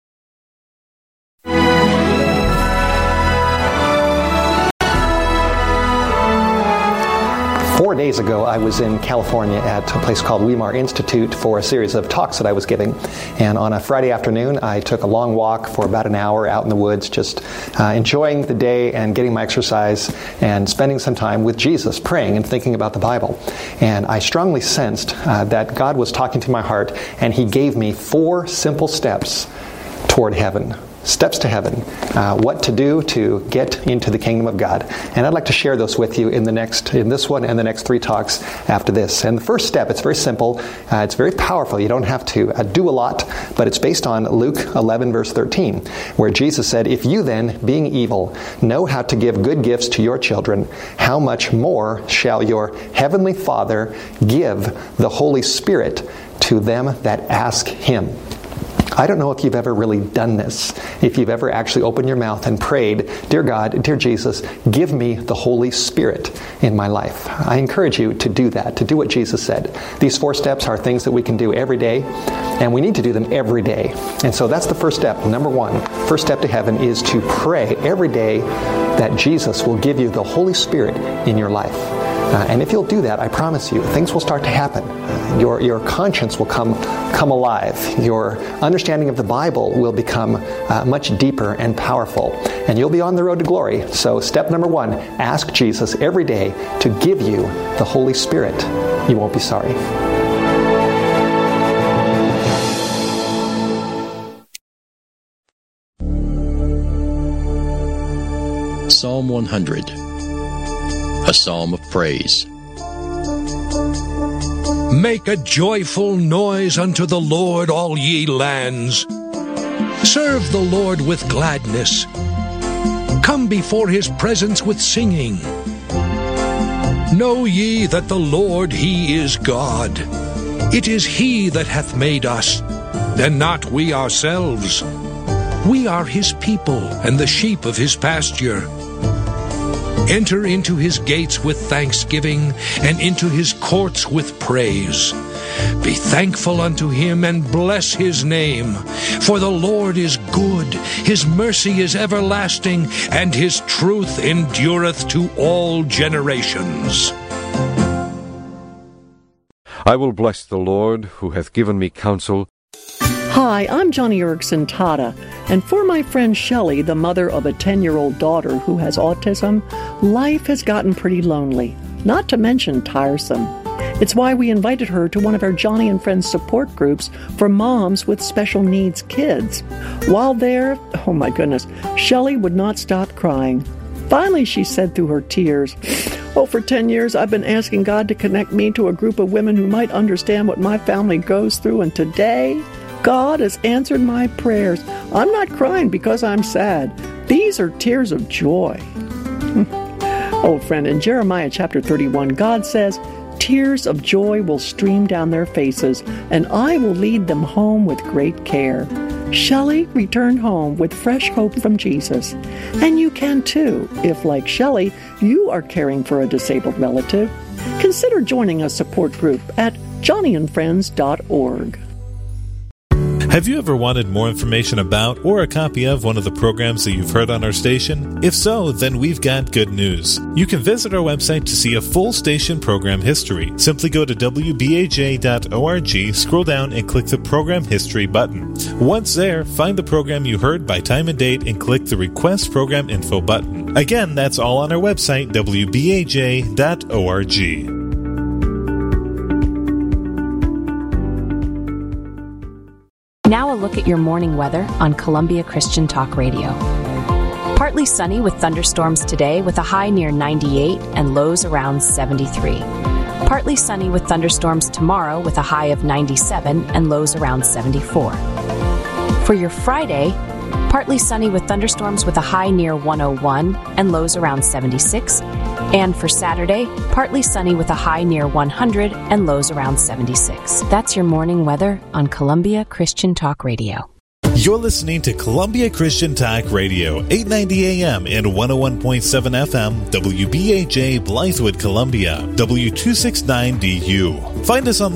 4 days ago, I was in California at a place called Weimar Institute for a series of talks that I was giving. And on a Friday afternoon, I took a long walk for about an hour out in the woods, just enjoying the day and getting my exercise and spending some time with Jesus, praying and thinking about the Bible. And I strongly sensed that God was talking to my heart, and He gave me 4 simple steps toward heaven. Steps to heaven, what to do to get into the kingdom of God. And I'd like to share those with you in this one and the next 3 talks after this. And the first step, it's very simple, it's very powerful. You don't have to do a lot, but it's based on Luke 11, verse 13, where Jesus said, "If you then, being evil, know how to give good gifts to your children, how much more shall your heavenly Father give the Holy Spirit to them that ask Him?" I don't know if you've ever really done this, if you've ever actually opened your mouth and prayed, "Dear God, dear Jesus, give me the Holy Spirit in my life." I encourage you to do that, to do what Jesus said. These 4 steps are things that we can do every day, and we need to do them every day. And so that's the first step. Number 1, first step to heaven is to pray every day that Jesus will give you the Holy Spirit in your life. And if you'll do that, I promise you, things will start to happen. Your conscience will come alive. Your understanding of the Bible will become much deeper and powerful. And you'll be on the road to glory. So step number 1, ask Jesus every day to give you the Holy Spirit. You won't be sorry. Psalm 100. A psalm of praise. Make a joyful noise unto the Lord, all ye lands. Serve the Lord with gladness. Come before His presence with singing. Know ye that the Lord, He is God. It is He that hath made us, and not we ourselves. We are His people, and the sheep of His pasture. Enter into His gates with thanksgiving, and into His courts with praise. Be thankful unto Him, and bless His name. For the Lord is good, His mercy is everlasting, and His truth endureth to all generations. I will bless the Lord, who hath given me counsel. Hi, I'm Johnny Erickson Tata, and for my friend Shelley, the mother of a 10-year-old daughter who has autism, life has gotten pretty lonely, not to mention tiresome. It's why we invited her to one of our Johnny and Friends support groups for moms with special needs kids. While there, oh my goodness, Shelley would not stop crying. Finally, she said through her tears, "Oh, for 10 years I've been asking God to connect me to a group of women who might understand what my family goes through, and today God has answered my prayers. I'm not crying because I'm sad. These are tears of joy." Oh, friend, in Jeremiah chapter 31, God says, "Tears of joy will stream down their faces, and I will lead them home with great care." Shelley returned home with fresh hope from Jesus. And you can too, if, like Shelley, you are caring for a disabled relative. Consider joining a support group at johnnyandfriends.org. Have you ever wanted more information about or a copy of one of the programs that you've heard on our station? If so, then we've got good news. You can visit our website to see a full station program history. Simply go to wbaj.org, scroll down, and click the Program History button. Once there, find the program you heard by time and date and click the Request Program Info button. Again, that's all on our website, wbaj.org. Now a look at your morning weather on Columbia Christian Talk Radio. Partly sunny with thunderstorms today with a high near 98 and lows around 73. Partly sunny with thunderstorms tomorrow with a high of 97 and lows around 74. For your Friday, partly sunny with thunderstorms with a high near 101 and lows around 76. And for Saturday, partly sunny with a high near 100 and lows around 76. That's your morning weather on Columbia Christian Talk Radio. You're listening to Columbia Christian Talk Radio, 890 AM and 101.7 FM, WBAJ Blythewood, Columbia, W269DU. Find us online